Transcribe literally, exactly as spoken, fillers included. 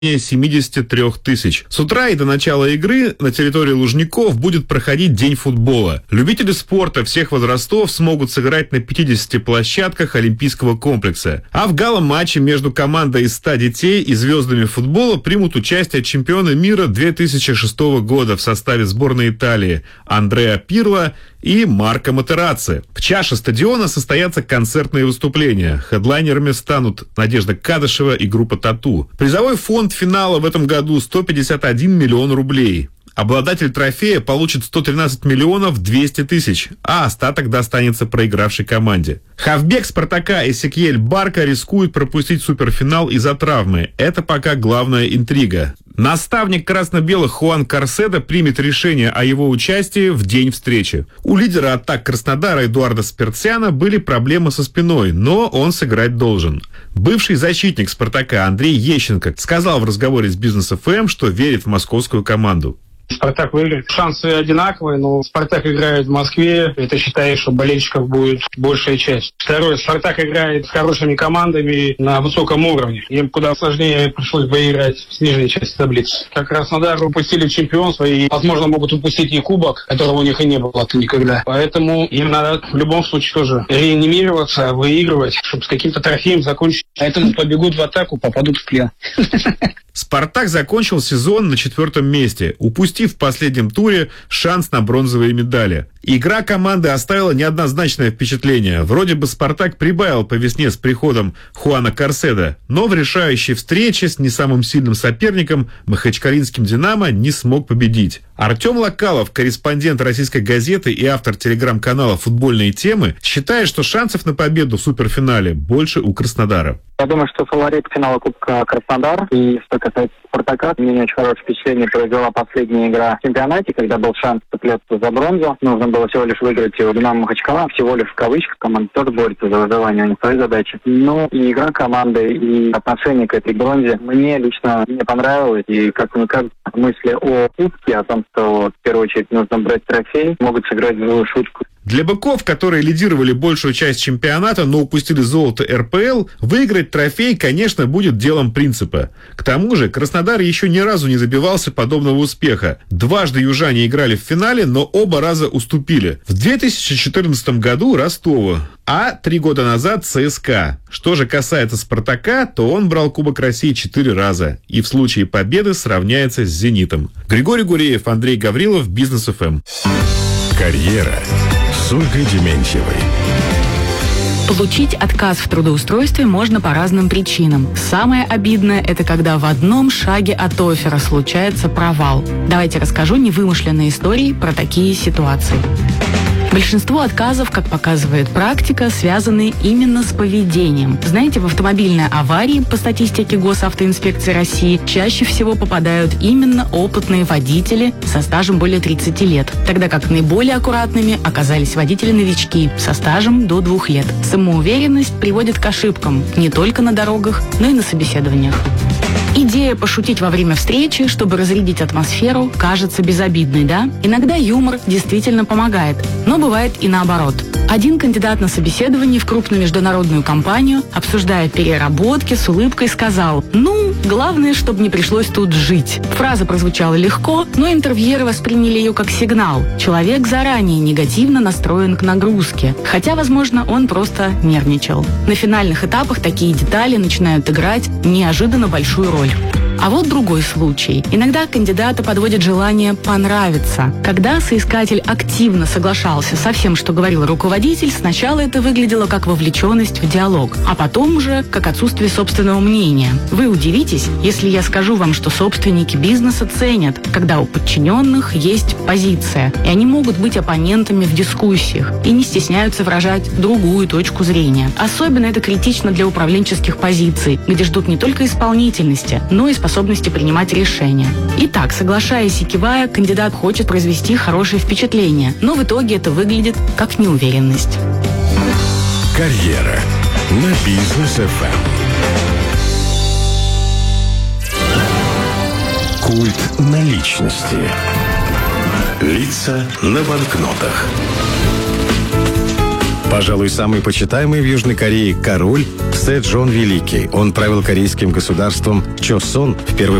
семьдесят три тысяч. С утра и до начала игры на территории Лужников будет проходить День футбола. Любители спорта всех возрастов смогут сыграть на пятидесяти площадках Олимпийского комплекса. А в гала-матче между командой из ста детей и звездами футбола примут участие чемпионы мира две тысячи шестого года в составе сборной Италии Андреа Пирло и Марко Матерацци. В чаше стадиона состоятся концертные выступления. Хедлайнерами станут Надежда Кадышева и группа «Тату». Призовой фонд финала в этом году сто пятьдесят один миллион рублей. Обладатель трофея получит сто тринадцать миллионов двести тысяч, а остаток достанется проигравшей команде. Хавбек «Спартака» Эсекьель Барка рискует пропустить суперфинал из-за травмы. Это пока главная интрига. Наставник красно-белых Хуан Карседо примет решение о его участии в день встречи. У лидера атак Краснодара Эдуарда Сперцяна были проблемы со спиной, но он сыграть должен. Бывший защитник «Спартака» Андрей Ещенко сказал в разговоре с Бизнес эф эм, что верит в московскую команду. «Спартак» выиграет. Шансы одинаковые, но «Спартак» играет в Москве. Это считаю, что болельщиков будет большая часть. Второе. «Спартак» играет с хорошими командами на высоком уровне. Им куда сложнее пришлось бы играть в снижней части таблицы. Как Краснодар упустили чемпионство и, возможно, могут упустить и кубок, которого у них и не было никогда. Поэтому им надо в любом случае тоже реанимироваться, выигрывать, чтобы с каким-то трофеем закончить. Поэтому побегут в атаку, попадут в плен. «Спартак» закончил сезон на четвертом месте, упустив в последнем туре шанс на бронзовые медали. Игра команды оставила неоднозначное впечатление. Вроде бы «Спартак» прибавил по весне с приходом Хуана Карседо, но в решающей встрече с не самым сильным соперником, махачкалинским «Динамо», не смог победить. Артем Локалов, корреспондент «Российской газеты» и автор телеграм-канала «Футбольные темы», считает, что шансов на победу в суперфинале больше у Краснодара. Я думаю, что фаворит финала Кубка Краснодар. И что касается «Спартака», мне не очень хорошее впечатление произвела последняя игра в чемпионате, когда был шанс цепляться за бронзу. Нужно было всего лишь выиграть у «Динамо» Махачкала. Всего лишь в кавычках. Команда тоже борется за выживание, у них свои задачи. Но и игра команды, и отношение к этой бронзе мне лично не понравилось. И, как мне кажется, мысли о Кубке, о том, что в первую очередь нужно брать трофей, могут сыграть злую шутку. Для быков, которые лидировали большую часть чемпионата, но упустили золото эр пэ эл, выиграть трофей, конечно, будет делом принципа. К тому же Краснодар еще ни разу не добивался подобного успеха. Дважды южане играли в финале, но оба раза уступили. В две тысячи четырнадцатом году Ростову, а три года назад цэ эс ка. Что же касается «Спартака», то он брал Кубок России четыре раза и в случае победы сравняется с «Зенитом». Григорий Гуреев, Андрей Гаврилов, Бизнес эф эм. Карьера с Ольгой Дементьевой. Получить отказ в трудоустройстве можно по разным причинам. Самое обидное – это когда в одном шаге от оффера случается провал. Давайте расскажу невымышленные истории про такие ситуации. Большинство отказов, как показывает практика, связаны именно с поведением. Знаете, в автомобильные аварии, по статистике Госавтоинспекции России, чаще всего попадают именно опытные водители со стажем более тридцати лет, тогда как наиболее аккуратными оказались водители-новички со стажем до двух лет. Самоуверенность приводит к ошибкам не только на дорогах, но и на собеседованиях. Идея пошутить во время встречи, чтобы разрядить атмосферу, кажется безобидной, да? Иногда юмор действительно помогает, но бывает и наоборот. Один кандидат на собеседование в крупную международную компанию, обсуждая переработки, с улыбкой сказал: «Ну, главное, чтобы не пришлось тут жить». Фраза прозвучала легко, но интервьюеры восприняли ее как сигнал. Человек заранее негативно настроен к нагрузке, хотя, возможно, он просто нервничал. На финальных этапах такие детали начинают играть неожиданно большую роль. А вот другой случай. Иногда кандидата подводит желание понравиться. Когда соискатель активно соглашался со всем, что говорил руководитель, сначала это выглядело как вовлеченность в диалог, а потом уже как отсутствие собственного мнения. Вы удивитесь, если я скажу вам, что собственники бизнеса ценят, когда у подчиненных есть позиция, и они могут быть оппонентами в дискуссиях и не стесняются выражать другую точку зрения. Особенно это критично для управленческих позиций, где ждут не только исполнительности, но и способности способности принимать решения. Итак, соглашаясь и кивая, кандидат хочет произвести хорошее впечатление, но в итоге это выглядит как неуверенность. Карьера на Бизнес эф эм. Культ наличности. Лица на банкнотах. Пожалуй, самый почитаемый в Южной Корее король Сэджон Великий. Он правил корейским государством Чосон в первой